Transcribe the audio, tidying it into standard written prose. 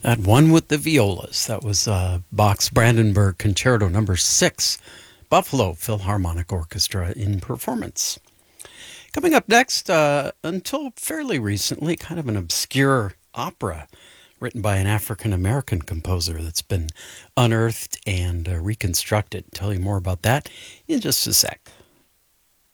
That one with the violas. That was Bach's Brandenburg Concerto Number 6, Buffalo Philharmonic Orchestra in performance. Coming up next, until fairly recently, kind of an obscure opera written by an African American composer that's been unearthed and reconstructed. Tell you more about that in just a sec.